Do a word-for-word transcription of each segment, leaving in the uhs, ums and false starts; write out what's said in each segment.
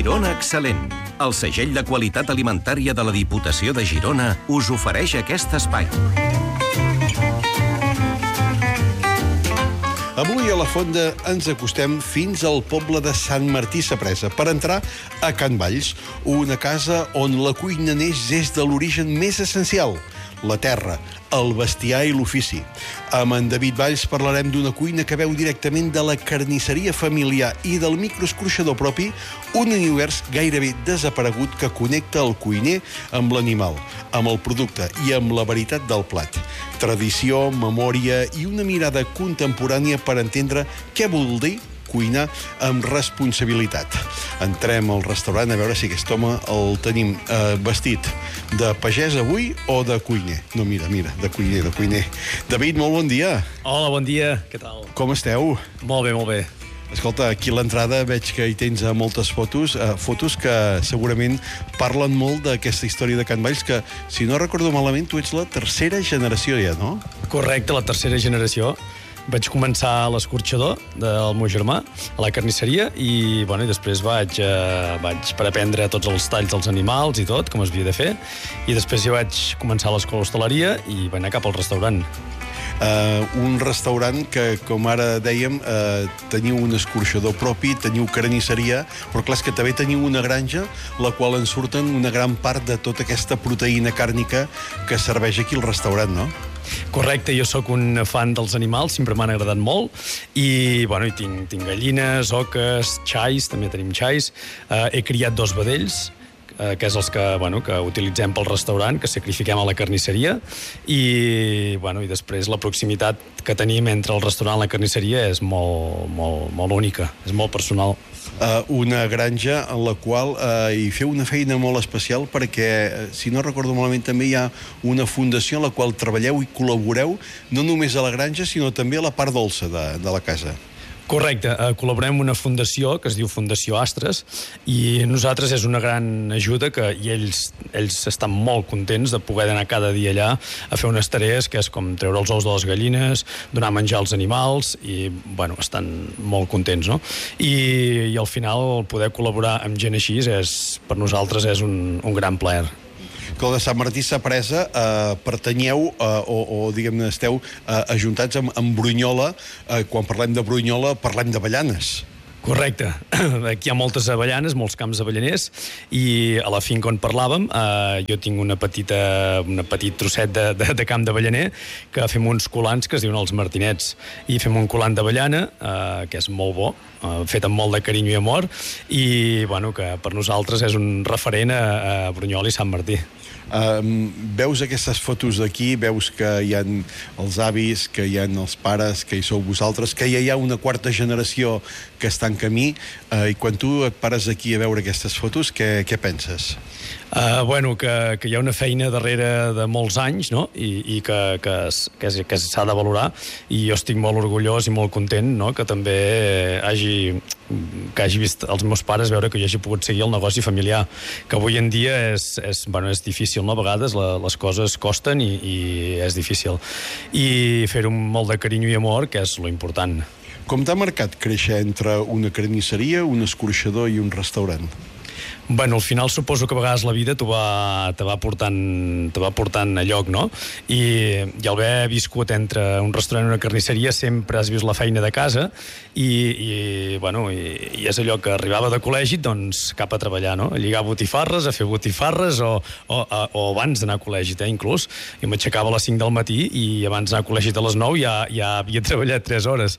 Girona Excel·lent. El segell de qualitat alimentària de la Diputació de Girona us ofereix aquest espai. Avui a la Fonda ens acostem fins al poble de Sant Martí Sapresa per entrar a Can Valls, una casa on la cuina neix des de l'origen més essencial, la terra, el bestiar i l'ofici. Amb en David Valls parlarem d'una cuina que veu directament de la carnisseria familiar i del microescorxador propi, un univers gairebé desaparegut que connecta el cuiner amb l'animal, amb el producte i amb la veritat del plat. Tradició, memòria i una mirada contemporània per entendre què vol dir cuinar amb responsabilitat. Entrem al restaurant a veure si aquest home el tenim eh, vestit de pagès avui o de cuiner. No, mira, mira, de cuiner, de cuiner. David, molt bon dia. Hola, bon dia. Què tal? Com esteu? Molt bé, molt bé. Escolta, aquí a l'entrada veig que hi tens moltes fotos, eh, fotos que segurament parlen molt d'aquesta història de Can Valls, que, si no recordo malament, tu ets la tercera generació ja, no? Correcte, la tercera generació. Vaig començar a l'escorxador del meu germà, a la carnisseria, i, bueno, i després vaig, eh, vaig per aprendre tots els talls dels animals i tot, com es havia de fer, i després ja vaig començar a l'escola hostaleria i vaig anar cap al restaurant. Uh, un restaurant que, com ara dèiem, uh, teniu un escorxador propi, teniu carnisseria, però clar, és que també teniu una granja, la qual en surten una gran part de tota aquesta proteïna càrnica que serveix aquí al restaurant, no? Correcte, jo sóc un fan dels animals, sempre m'han agradat molt, i, bueno, i tinc, tinc gallines, oques, xais, també tenim xais, uh, he criat dos vedells, que és els que, bueno, que utilitzem pel restaurant, que sacrifiquem a la carnisseria, i, bueno, i després la proximitat que tenim entre el restaurant i la carnisseria és molt, molt, molt única, és molt personal. Uh, una granja en la qual uh, hi feu una feina molt especial perquè, uh, si no recordo malament, també hi ha una fundació en la qual treballeu i col·laboreu no només a la granja, sinó també a la part dolça de, de la casa. Correcte, eh, col·laborem amb una fundació que es diu Fundació Astres, i nosaltres és una gran ajuda que, i ells, ells estan molt contents de poder anar cada dia allà a fer unes tarees que és com treure els ous de les gallines, donar menjar als animals, i, bueno, estan molt contents, no? I, i al final poder col·laborar amb gent així és, per nosaltres és un, un gran plaer. Que el de Sant Martí Sapresa eh, pertanyeu eh, o, o diguem-ne, esteu eh, ajuntats amb, amb Brunyola. Eh, quan parlem de Brunyola parlem d'avellanes. Correcte. Aquí hi ha moltes avellanes, molts camps avellaners, i a la finca on parlàvem, eh, jo tinc una petita, una petit trosset de, de, de camp d'avellaner que fem uns colants que es diuen els martinets, i fem un colant d'avellana, eh, que és molt bo, eh, fet amb molt de carinyo i amor, i, bueno, que per nosaltres és un referent a, a Brunyola i Sant Martí. Uh, veus aquestes fotos d'aquí, veus que hi ha els avis, que hi ha els pares, que hi sou vosaltres, que ja hi ha una quarta generació que està en camí, uh, i quan tu et pares aquí a veure aquestes fotos, què, què penses? Uh, bueno, que, que hi ha una feina darrere de molts anys, no? I, i que, que, que, que s'ha de valorar, i jo estic molt orgullós i molt content, no? Que també hagi, que hagi vist els meus pares veure que jo hagi pogut seguir el negoci familiar, que avui en dia és, és, bueno, és difícil, no? A vegades la, les coses costen i, i és difícil, i fer-ho amb molt de carinyo i amor, que és lo important. Com t'ha marcat créixer entre una carnisseria, un escorxador i un restaurant? Bueno, al final suposo que a vegades la vida te va, te va portant, te va portant a lloc, no? I, i al haver viscut entre un restaurant i una carnisseria sempre has vist la feina de casa, i, i, bueno, i, i és allò que arribava de col·legi, doncs cap a treballar, no? A lligar botifarres, a fer botifarres, o, o, a, o abans d'anar a col·legi, eh, inclús. Jo m'aixecava a les cinc del matí i abans d'anar a col·legi a les nou ja, ja havia treballat tres hores.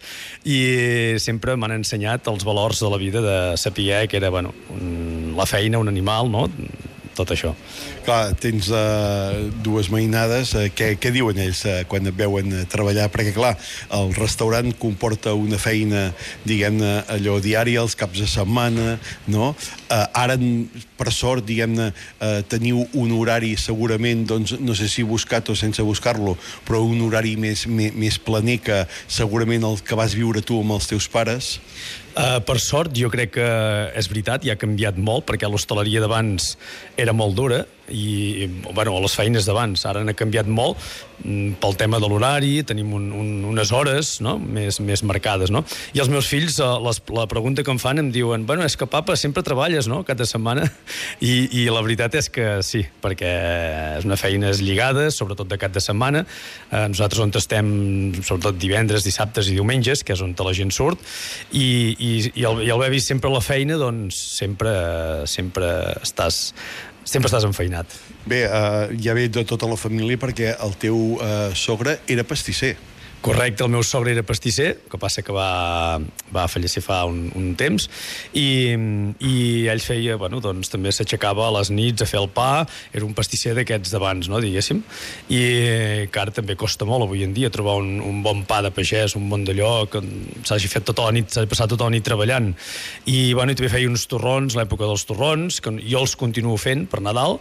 I sempre m'han ensenyat els valors de la vida, de saber que era, bueno, un, la feina, un animal, no? Tot això. Clar, tens uh, dues mainades. Uh, què, què diuen ells uh, quan et veuen uh, treballar? Perquè, clar, el restaurant comporta una feina, diguem-ne, allò diària, els caps de setmana, no? Uh, ara, per sort, diguem-ne, uh, teniu un horari segurament, doncs, no sé si buscat o sense buscar-lo, però un horari més, més, més planer que segurament el que vas viure tu amb els teus pares. Uh, per sort, jo crec que és veritat, i ha canviat molt, perquè l'hostaleria d'abans era molt dura, i, bueno, les feines d'abans. Ara n'ha canviat molt pel tema de l'horari, tenim un, un, unes hores, no?, més, més marcades, no? I els meus fills, les, la pregunta que em fan em diuen, bueno, és que papa, sempre treballes, no?, cada setmana, i, i la veritat és que sí, perquè és una feina lligada, sobretot de cap de setmana. Eh, nosaltres on estem, sobretot divendres, dissabtes i diumenges, que és on la gent surt, i, i, i, el, i el haver vist sempre la feina, doncs sempre, sempre estàs sempre estàs enfeinat. Bé, uh, ja ve de tota la família perquè el teu uh, sogre era pastisser. Correcte, el meu sogre era pastisser, que passa que va, va fallecer fa un, un temps, i, i ell feia, bueno, doncs també s'aixecava a les nits a fer el pa, era un pastisser d'aquests d'abans, no, diguéssim, i que ara també costa molt avui en dia trobar un, un bon pa de pagès, un bon d'allò, que s'hagi fet tota la nit, s'ha passat tota la nit treballant. I, bueno, i també feia uns torrons, l'època dels torrons, que jo els continuo fent per Nadal,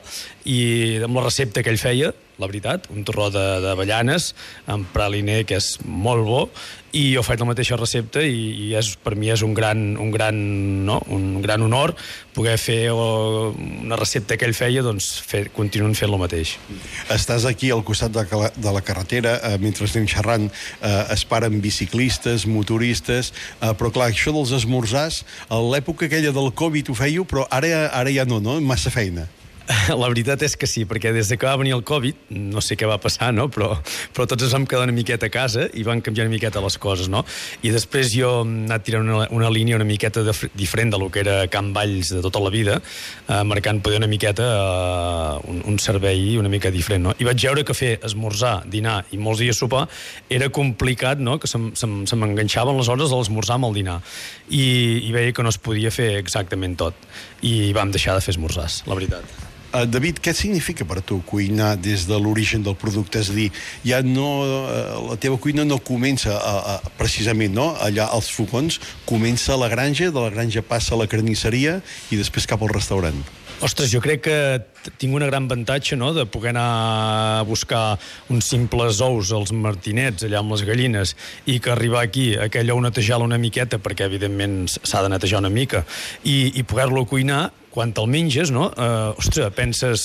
i amb la recepta que ell feia, la veritat, un torró d'avellanes amb praliner, que és molt bo, i jo faig la mateixa recepta i, i és, per mi és un gran, un gran, no? un gran honor poder fer o, una recepta que ell feia, doncs fer, continuem fent el mateix. Estàs aquí al costat de, de la carretera, eh, mentre estem xerrant, eh, es paren biciclistes, motoristes, eh, però clar, això dels esmorzars, a l'època aquella del Covid ho fèieu, però ara, ara ja no, no? Massa feina. La veritat és que sí, perquè des que va venir el Covid, no sé què va passar, no? però, però tots ens vam quedar una miqueta a casa i van canviar una miqueta les coses, no? I després jo he anat tirant una, una línia una miqueta de, diferent del que era Can Valls de tota la vida, eh, marcant poder una miqueta eh, un, un servei una mica diferent, no? I vaig veure que fer esmorzar, dinar i molts dies sopar era complicat, no? Que se, se, se m'enganxaven les hores de l'esmorzar amb el dinar. I, I veia que no es podia fer exactament tot. I vam deixar de fer esmorzars, la veritat. Uh, David, què significa per tu cuinar des de l'origen del producte? És a dir, ja no, uh, la teva cuina no comença a, a, precisament, no? Allà als fogons, comença a la granja, de la granja passa a la carnisseria i després cap al restaurant. Ostres, jo crec que tinc un gran avantatge, no?, de poder anar a buscar uns simples ous als martinets, allà amb les gallines, i que arribar aquí, aquell ou netejar-lo una miqueta, perquè evidentment s'ha de netejar una mica, i, i poder-lo cuinar, quan te'l menges, no? Uh, ostres, penses...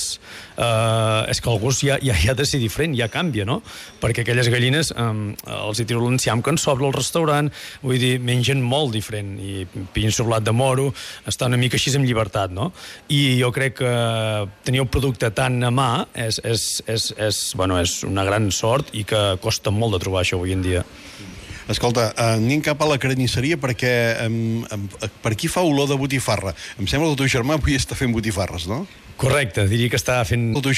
Uh, és que el gust ja, ja, ja ha de ser diferent, ja canvia, no? Perquè aquelles gallines, um, els hi tiro l'enciam que en sobra al restaurant, vull dir, mengen molt diferent, i pillin soblat de moro, està una mica així amb llibertat, no? I jo crec que tenir el producte tan a mà és, és, és, és, bueno, és una gran sort i que costa molt de trobar això avui en dia. Escolta, anem cap a la carnisseria perquè um, um, per aquí fa olor de botifarra. Em sembla que el teu germà avui està fent botifarres, no? Correcte, diria que està fent... El teu